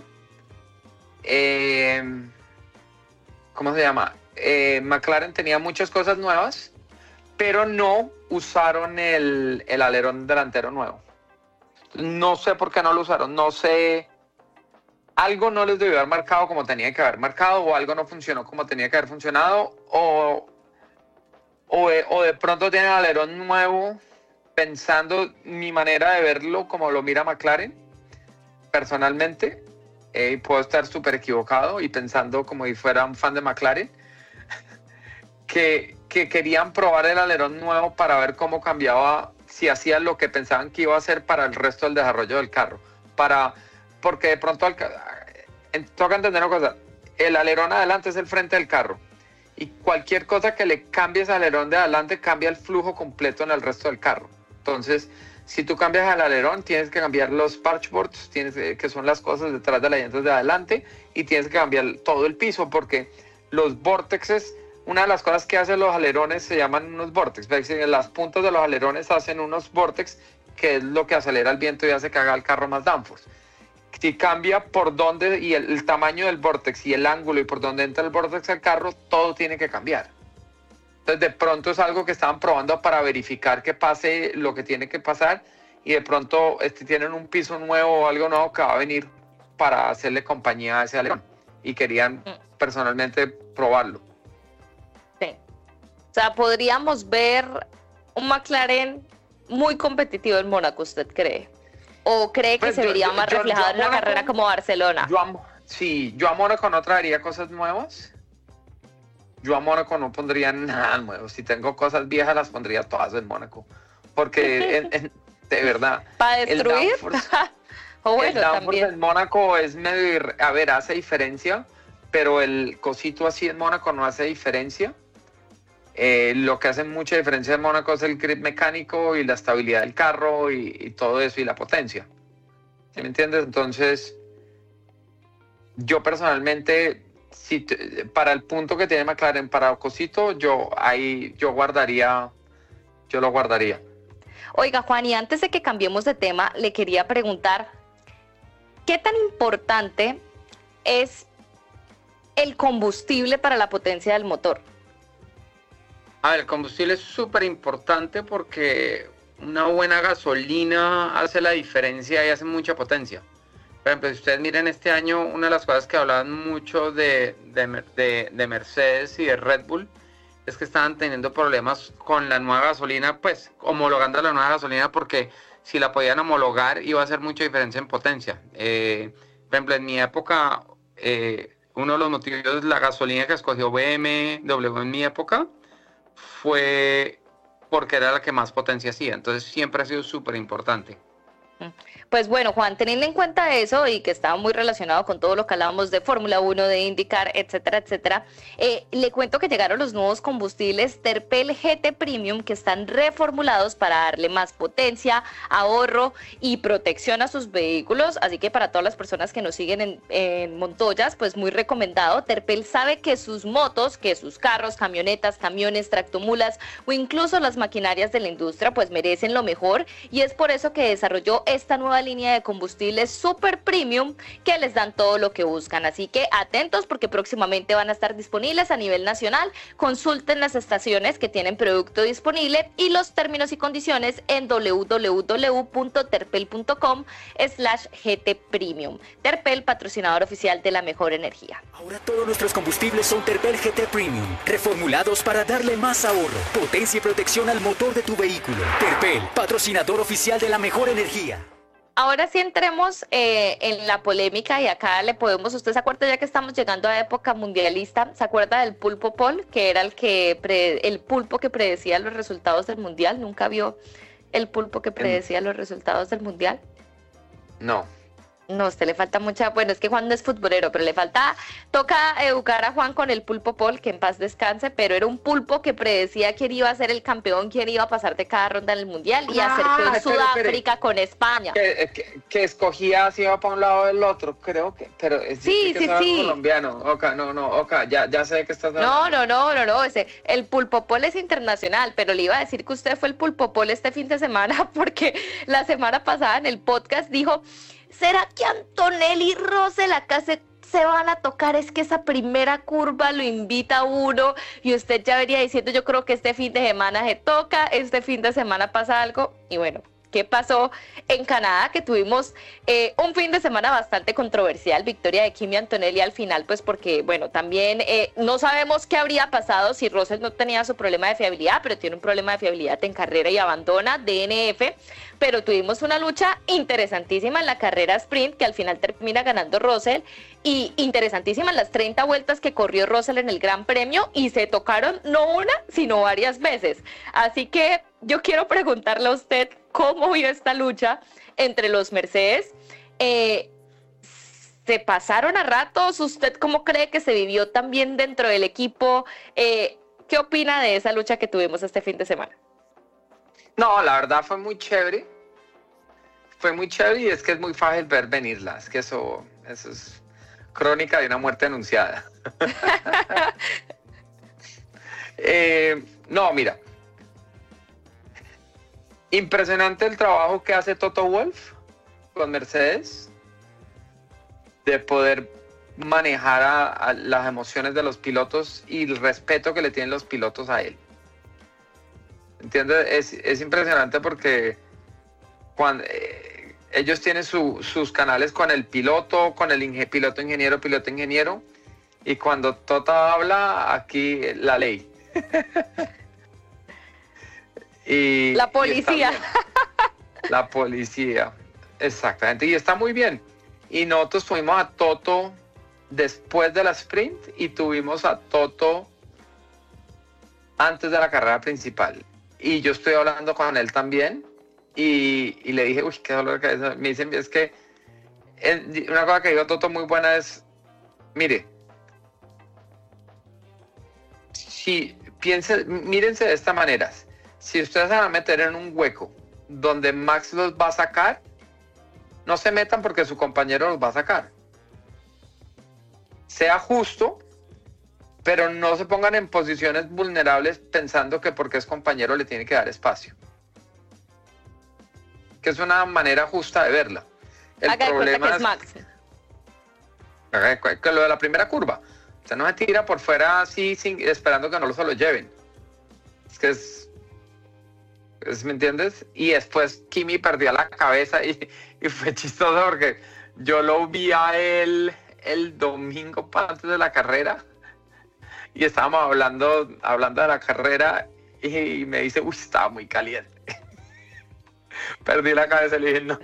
¿Cómo se llama? McLaren tenía muchas cosas nuevas, pero no usaron el alerón delantero nuevo. No sé por qué no lo usaron, no sé. Algo no les debió haber marcado como tenía que haber marcado, o algo no funcionó como tenía que haber funcionado, o de pronto tienen el alerón nuevo, pensando mi manera de verlo como lo mira McLaren, personalmente, y puedo estar súper equivocado y pensando como si fuera un fan de McLaren, que querían probar el alerón nuevo para ver cómo cambiaba, si hacía lo que pensaban que iba a hacer para el resto del desarrollo del carro. Porque de pronto toca entender una cosa, el alerón adelante es el frente del carro, y cualquier cosa que le cambies al alerón de adelante cambia el flujo completo en el resto del carro. Entonces, si tú cambias el alerón, tienes que cambiar los parchboards, que son las cosas detrás de las llantas de adelante, y tienes que cambiar todo el piso, porque los vórtices, una de las cosas que hacen los alerones se llaman unos vórtices. Las puntas de los alerones hacen unos vórtices, que es lo que acelera el viento y hace que haga el carro más downforce. Si cambia por dónde, y el tamaño del vórtice y el ángulo y por dónde entra el vórtice al carro, todo tiene que cambiar. Entonces, de pronto es algo que estaban probando para verificar que pase lo que tiene que pasar, y de pronto tienen un piso nuevo o algo nuevo que va a venir para hacerle compañía a ese alerón, y querían personalmente probarlo. Sí. O sea, podríamos ver un McLaren muy competitivo en Mónaco, ¿usted cree? ¿O cree que se vería más reflejado en una carrera como Barcelona? Yo a Mónaco no traería cosas nuevas. Yo a Mónaco no pondría nada nuevo. Si tengo cosas viejas, las pondría todas en Mónaco. Porque, de verdad... ¿Para destruir? El downforce en Mónaco es medio... hace diferencia, pero el cosito así en Mónaco no hace diferencia. Lo que hace mucha diferencia en Mónaco es el grip mecánico y la estabilidad del carro y todo eso, y la potencia. ¿Sí me entiendes? Entonces, yo personalmente, para el punto que tiene McLaren para cosito, yo lo guardaría. Oiga, Juan, y antes de que cambiemos de tema, le quería preguntar, ¿qué tan importante es el combustible para la potencia del motor? A ver, el combustible es súper importante porque una buena gasolina hace la diferencia y hace mucha potencia. Por ejemplo, si ustedes miren este año, una de las cosas que hablaban mucho de Mercedes y de Red Bull es que estaban teniendo problemas con la nueva gasolina, pues homologando la nueva gasolina, porque si la podían homologar iba a hacer mucha diferencia en potencia. Por ejemplo, en mi época, uno de los motivos de la gasolina que escogió BMW en mi época fue porque era la que más potencia hacía. Entonces siempre ha sido súper importante. Pues bueno, Juan, teniendo en cuenta eso y que estaba muy relacionado con todo lo que hablábamos de Fórmula 1, de IndyCar, etcétera, etcétera, le cuento que llegaron los nuevos combustibles Terpel GT Premium, que están reformulados para darle más potencia, ahorro y protección a sus vehículos. Así que para todas las personas que nos siguen en Montoyas, pues muy recomendado. Terpel sabe que sus motos, que sus carros, camionetas, camiones, tractomulas o incluso las maquinarias de la industria pues merecen lo mejor, y es por eso que desarrolló esta nueva línea de combustibles super premium que les dan todo lo que buscan. Así que atentos, porque próximamente van a estar disponibles a nivel nacional. Consulten las estaciones que tienen producto disponible y los términos y condiciones en www.terpel.com/GT Premium. Terpel, patrocinador oficial de la mejor energía. Ahora todos nuestros combustibles son Terpel GT Premium, reformulados para darle más ahorro, potencia y protección al motor de tu vehículo. Terpel, patrocinador oficial de la mejor energía. ahora sí entremos en la polémica y acá le podemos, usted se acuerda ya que estamos llegando a época mundialista, ¿se acuerda del pulpo Paul, que era el pulpo que predecía los resultados del mundial? ¿Nunca vio el pulpo que predecía los resultados del mundial? No. No, a usted le falta mucha, bueno, es que Juan no es futbolero, pero toca educar a Juan con el pulpo Paul, que en paz descanse, pero era un pulpo que predecía quién iba a ser el campeón, quién iba a pasar de cada ronda en el mundial y acercó en Sudáfrica con España. Que escogía si iba para un lado o del otro, creo que, pero sí. colombiano. Ya sé que estás hablando. No, el pulpo Paul es internacional, pero le iba a decir que usted fue el pulpo Paul este fin de semana porque la semana pasada en el podcast dijo: ¿será que Antonelli y Russell acá se van a tocar? Es que esa primera curva lo invita a uno y usted ya venía diciendo, yo creo que este fin de semana se toca, este fin de semana pasa algo. Y bueno, ¿qué pasó en Canadá? Que tuvimos un fin de semana bastante controversial, victoria de Kimi Antonelli al final, pues porque, bueno, también no sabemos qué habría pasado si Russell no tenía su problema de fiabilidad, pero tiene un problema de fiabilidad en carrera y abandona DNF, pero tuvimos una lucha interesantísima en la carrera sprint, que al final termina ganando Russell, y interesantísimas las 30 vueltas que corrió Russell en el Gran Premio, y se tocaron no una, sino varias veces. Así que yo quiero preguntarle a usted cómo vio esta lucha entre los Mercedes. ¿Se pasaron a ratos? ¿Usted cómo cree que se vivió también dentro del equipo? ¿Qué opina de esa lucha que tuvimos este fin de semana? No, la verdad fue muy chévere. Fue muy chévere y es que es muy fácil ver venirla. Es que eso es crónica de una muerte anunciada. No, mira. Impresionante el trabajo que hace Toto Wolff con Mercedes de poder manejar a las emociones de los pilotos y el respeto que le tienen los pilotos a él. ¿Entiendes? Es impresionante porque cuando ellos tienen sus canales con el piloto, con el piloto ingeniero, y cuando Toto habla, aquí la ley. Y la policía. La policía, exactamente, y está muy bien. Y nosotros tuvimos a Toto después de la sprint y tuvimos a Toto antes de la carrera principal. Y yo estoy hablando con él también y le dije, uy, qué dolor de cabeza. Me dicen, es que una cosa que dijo Toto muy buena es, mire, mírense de esta manera. Si ustedes se van a meter en un hueco donde Max los va a sacar, no se metan porque su compañero los va a sacar. Sea justo, pero no se pongan en posiciones vulnerables pensando que porque es compañero le tiene que dar espacio. Que es una manera justa de verla. El problema que es Max. Que lo de la primera curva. O sea, no se tira por fuera así esperando que no se lo lleven. Es que ¿me entiendes? Y después Kimi perdió la cabeza y fue chistoso porque yo lo vi a él el domingo antes de la carrera y estábamos hablando de la carrera y me dice, uy, estaba muy caliente. Perdí la cabeza y le dije, no,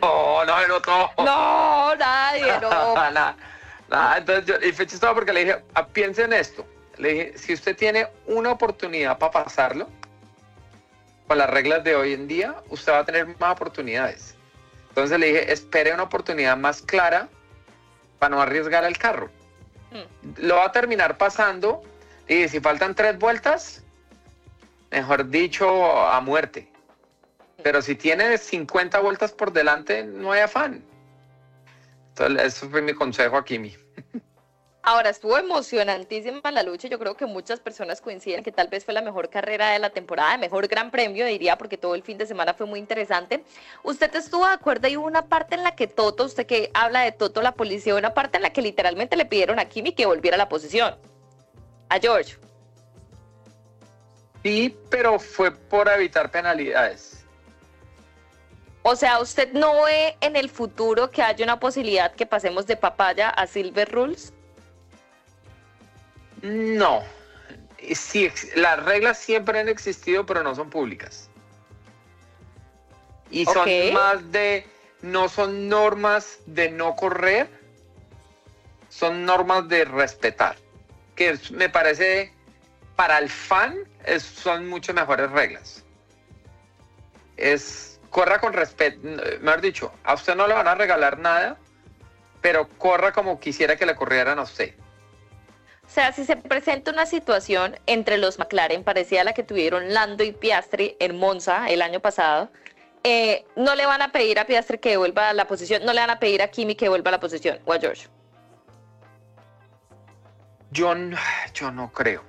nadie, no. Nada. Entonces y fue chistoso porque le dije, piense en esto. Le dije, si usted tiene una oportunidad para pasarlo, con las reglas de hoy en día, usted va a tener más oportunidades. Entonces le dije, espere una oportunidad más clara para no arriesgar el carro. Lo va a terminar pasando y si faltan 3 vueltas, mejor dicho, a muerte. Pero si tiene 50 vueltas por delante, no hay afán. Entonces, eso fue mi consejo a Kimi. Ahora, estuvo emocionantísima la lucha. Yo creo que muchas personas coinciden que tal vez fue la mejor carrera de la temporada, el mejor gran premio, diría, porque todo el fin de semana fue muy interesante. ¿Usted estuvo de acuerdo? Y hubo una parte en la que Toto, usted que habla de Toto, la policía, una parte en la que literalmente le pidieron a Kimi que volviera a la posición. A George. Sí, pero fue por evitar penalidades. O sea, ¿usted no ve en el futuro que haya una posibilidad que pasemos de papaya a Silver Rules? No. Sí, las reglas siempre han existido, pero no son públicas. Y son más de no son normas de no correr, son normas de respetar, que me parece para el fan son mucho mejores reglas. Corra con respeto, mejor dicho, a usted no le van a regalar nada, pero corra como quisiera que le corrieran a usted. O sea, si se presenta una situación entre los McLaren parecida a la que tuvieron Lando y Piastri en Monza el año pasado, no le van a pedir a Piastri que devuelva a la posición, no le van a pedir a Kimi que devuelva a la posición, o a George. Yo no creo.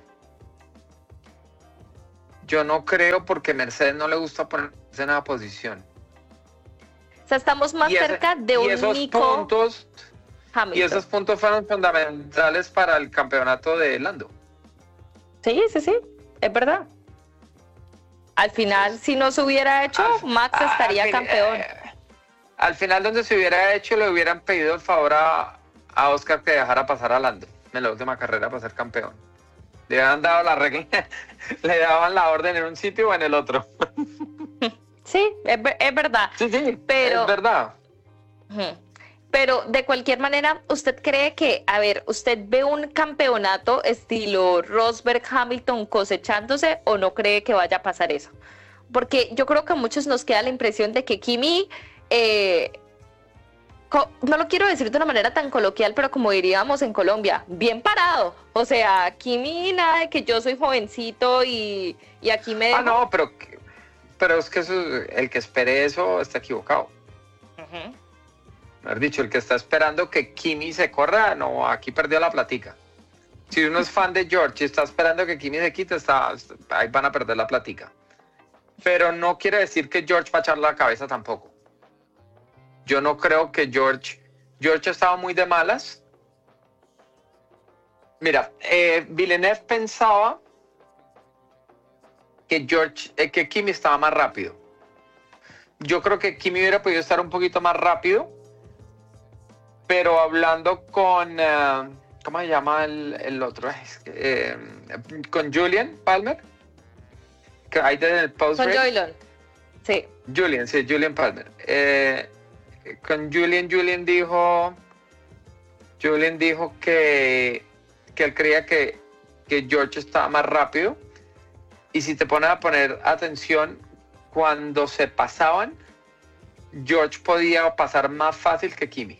Yo no creo porque Mercedes no le gusta ponerse en esa posición. O sea, estamos más cerca de un Nico Hamilton. Y esos puntos fueron fundamentales para el campeonato de Lando. Sí, es verdad. Al final, si no se hubiera hecho, Max estaría campeón. Al final, donde se hubiera hecho, le hubieran pedido el favor a Oscar que dejara pasar a Lando en la última carrera para ser campeón. Le habían dado la regla, le daban la orden en un sitio o en el otro. Sí, es verdad. Sí, pero, es verdad. Pero de cualquier manera, ¿usted cree que, usted ve un campeonato estilo Rosberg-Hamilton cosechándose o no cree que vaya a pasar eso? Porque yo creo que a muchos nos queda la impresión de que Kimi, no lo quiero decir de una manera tan coloquial, pero como diríamos en Colombia, bien parado. O sea, Kimi, nada de que yo soy jovencito y aquí me dejo. No, pero es que el que espere eso está equivocado. Mejor dicho, el que está esperando que Kimi se corra, no, aquí perdió la platica. Si uno es fan de George y está esperando que Kimi se quite, ahí van a perder la platica. Pero no quiere decir que George va a echar la cabeza tampoco. Yo no creo que George estaba muy de malas. Mira, Villeneuve pensaba que Kimi estaba más rápido. Yo creo que Kimi hubiera podido estar un poquito más rápido, pero hablando con, ¿cómo se llama el otro? Con Julian Palmer, que hay en el post-race. Con Julian, sí. Julian Palmer. Con Julian dijo que él creía que George estaba más rápido, y si te pones a poner atención, cuando se pasaban, George podía pasar más fácil que Kimi.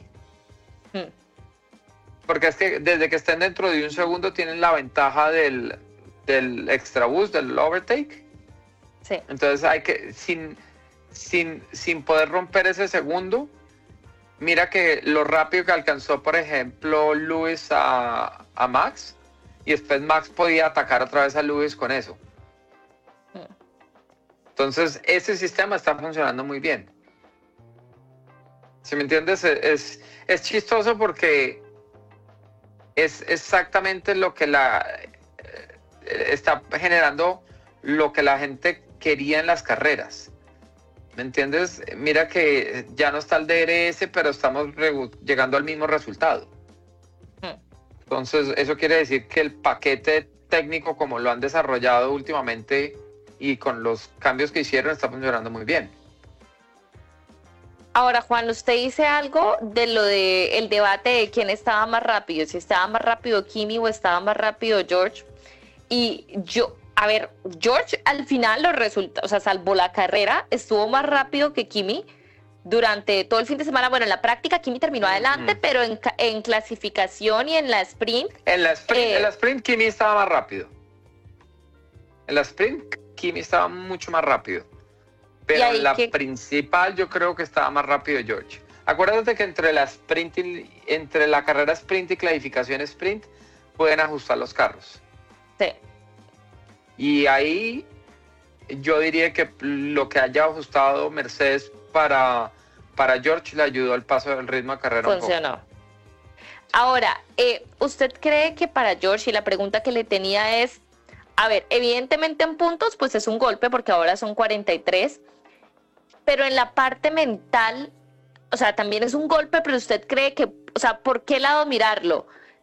Porque es que desde que estén dentro de un segundo tienen la ventaja del extra boost, del overtake. Sí. Entonces hay que, sin poder romper ese segundo, mira que lo rápido que alcanzó, por ejemplo, Lewis a Max, y después Max podía atacar otra vez a Lewis con eso. Entonces ese sistema está funcionando muy bien. ¿Sí me entiendes? Es chistoso porque es exactamente lo que está generando lo que la gente quería en las carreras. ¿Me entiendes? Mira que ya no está el DRS, pero estamos llegando al mismo resultado. Entonces, eso quiere decir que el paquete técnico, como lo han desarrollado últimamente y con los cambios que hicieron, está funcionando muy bien. Ahora, Juan, usted dice algo de lo del debate de quién estaba más rápido, si estaba más rápido Kimi o estaba más rápido George. Y George al final los resultados, o sea, salvo la carrera, estuvo más rápido que Kimi durante todo el fin de semana. Bueno, en la práctica Kimi terminó adelante, pero en clasificación y en la sprint. En la sprint Kimi estaba más rápido. En la sprint Kimi estaba mucho más rápido. Pero en la principal yo creo que estaba más rápido George. Acuérdate que entre la carrera sprint y clasificación sprint pueden ajustar los carros. Sí. Y ahí yo diría que lo que haya ajustado Mercedes para George le ayudó al paso del ritmo de carrera. Funcionó. Ahora, ¿usted cree que para George, y la pregunta que le tenía es, evidentemente en puntos pues es un golpe porque ahora son 43, pero en la parte mental, o sea, también es un golpe, pero usted cree que, o sea, ¿por qué lado mirarlo?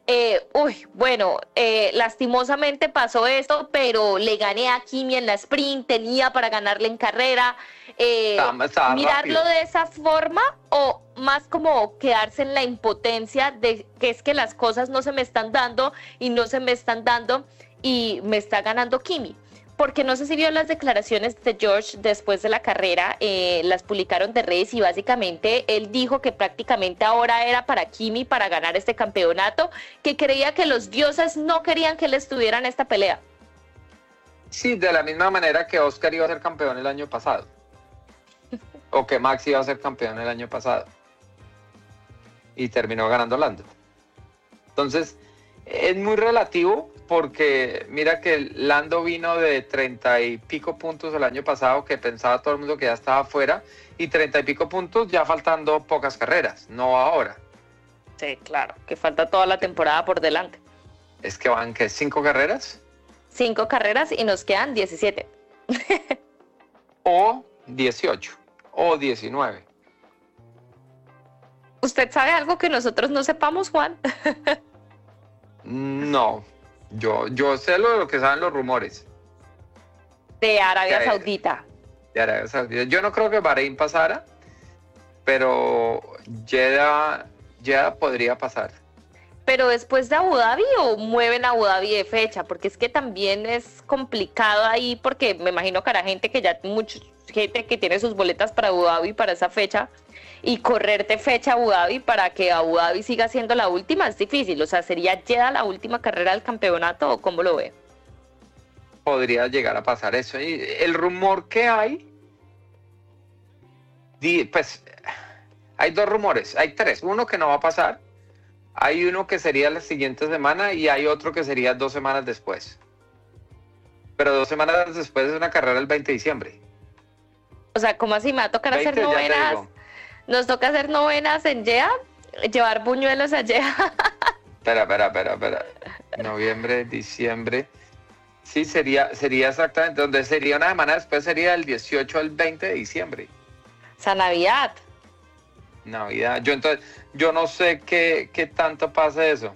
lastimosamente pasó esto, pero le gané a Kimi en la sprint, tenía para ganarle en carrera. Estaba Mirarlo rápido. de esa forma o más como quedarse en la impotencia de que es que las cosas no se me están dando y no se me están dando y me está ganando Kimi. Porque no sé si vio las declaraciones de George después de la carrera, las publicaron de redes y básicamente él dijo que prácticamente ahora era para Kimi para ganar este campeonato, que creía que los dioses no querían que él estuviera en esta pelea. Sí, de la misma manera que Oscar iba a ser campeón el año pasado. O que Max iba a ser campeón el año pasado. Y terminó ganando Lando. Entonces, es muy relativo porque mira que Lando vino de 30 y pico puntos el año pasado, que pensaba todo el mundo que ya estaba fuera, y 30 y pico puntos ya faltando pocas carreras, no ahora. Sí, claro, que falta toda la temporada por delante. Es que van, ¿qué? ¿5 carreras? 5 carreras y nos quedan 17. O 18, o 19. ¿Usted sabe algo que nosotros no sepamos, Juan? No, yo sé lo que saben los rumores De Arabia Que- Saudita. de Arabia Saudita. Yo no creo que Bahrein pasara, pero Jeddah podría pasar. Pero después de Abu Dhabi o mueven a Abu Dhabi de fecha, porque es que también es complicado ahí, porque me imagino que habrá gente que ya, mucha gente que tiene sus boletas para Abu Dhabi para esa fecha, y correrte fecha a Abu Dhabi para que Abu Dhabi siga siendo la última es difícil. O sea, ¿sería Jeddah la última carrera del campeonato o cómo lo ve? Podría llegar a pasar eso. Y el rumor que hay, pues hay 2 rumores, hay 3. Uno que no va a pasar, hay uno que sería la siguiente semana y hay otro que sería 2 semanas después. Pero 2 semanas después es una carrera el 20 de diciembre. O sea, ¿cómo así me va a tocar hacer 20, ya te novenas? digo. ¿Nos toca hacer novenas en Jeddah? ¿Llevar buñuelos a Jeddah? Espera. Noviembre, diciembre. Sí, sería exactamente, donde sería una semana después, sería del 18 al 20 de diciembre. O sea, Navidad. Navidad. Yo no sé qué tanto pasa eso.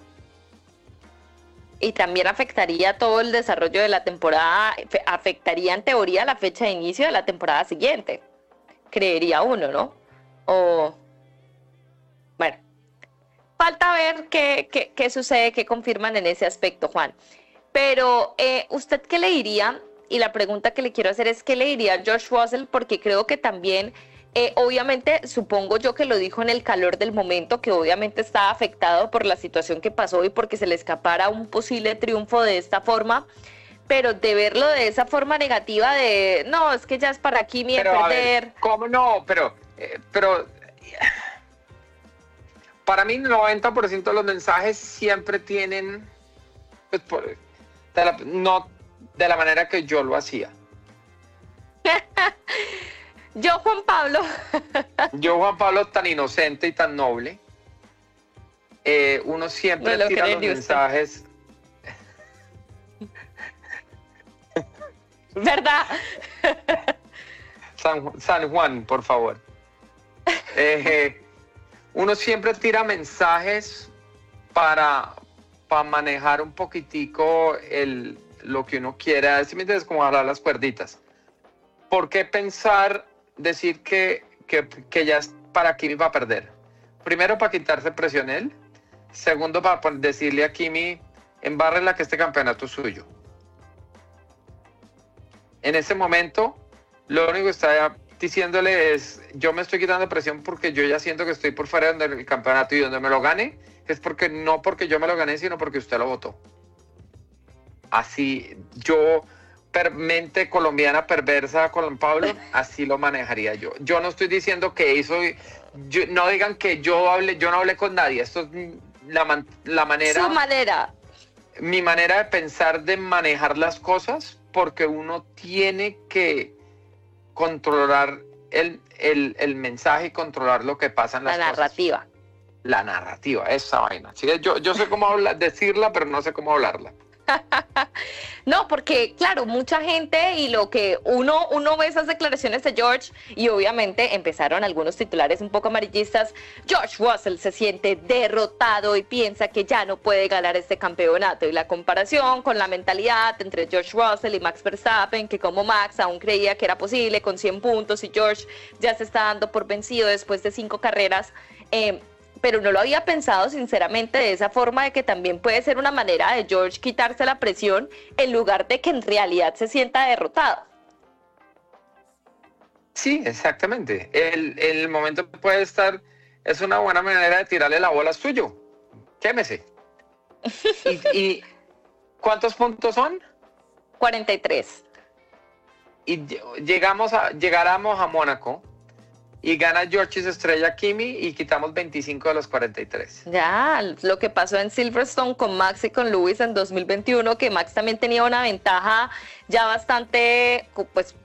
Y también afectaría todo el desarrollo de la temporada, afectaría en teoría la fecha de inicio de la temporada siguiente. Creería uno, ¿no? O bueno, falta ver qué sucede, qué confirman en ese aspecto, Juan. Pero, ¿usted qué le diría? Y la pregunta que le quiero hacer es, ¿qué le diría a George Russell? Porque creo que también, obviamente, supongo yo que lo dijo en el calor del momento, que obviamente estaba afectado por la situación que pasó y porque se le escapara un posible triunfo de esta forma. Pero de verlo de esa forma negativa de, no, es que ya es para Kimi de Pero, a perder. ver, ¿cómo no? Pero para mí el 90% de los mensajes siempre tienen, pues, no de la manera que yo lo hacía. Yo, Juan Pablo. Yo, Juan Pablo, tan inocente y tan noble, uno siempre No lo tira cree los ni usted. mensajes. ¿Verdad? San Juan, por favor. Uno siempre tira mensajes para manejar un poquitico lo que uno quiera. ¿Sí me entiendes? Como hablar las cuerditas. ¿Por qué pensar, decir que ya es para Kimi va a perder? Primero, para quitarse presión él. Segundo, para decirle a Kimi, embárrela que este campeonato es suyo. En ese momento, lo único que está diciéndole es, yo me estoy quitando presión porque yo ya siento que estoy por fuera del campeonato y donde me lo gane, es porque no porque yo me lo gané, sino porque usted lo votó. Así, yo, mente colombiana perversa con Pablo, así lo manejaría yo. Yo no estoy diciendo que eso, no digan que yo no hablé con nadie, esto es la manera... Su manera. Mi manera de pensar, de manejar las cosas, porque uno tiene que controlar el mensaje y controlar lo que pasa en las La cosas. narrativa. La narrativa, esa vaina. ¿Sí? Yo sé cómo decirla, pero no sé cómo hablarla. No, porque claro, mucha gente y lo que uno ve esas declaraciones de George y obviamente empezaron algunos titulares un poco amarillistas. George Russell se siente derrotado y piensa que ya no puede ganar este campeonato, y la comparación con la mentalidad entre George Russell y Max Verstappen, que como Max aún creía que era posible con 100 puntos y George ya se está dando por vencido después de 5 carreras, pero no lo había pensado sinceramente de esa forma, de que también puede ser una manera de George quitarse la presión en lugar de que en realidad se sienta derrotado. Sí, exactamente. El momento puede estar, es una buena manera de tirarle la bola suyo. Quémese. ¿Y cuántos puntos son? 43. Y llegáramos a Mónaco y gana George y se estrella Kimi y quitamos 25 de los 43. Ya, lo que pasó en Silverstone con Max y con Lewis en 2021, que Max también tenía una ventaja ya bastante, pues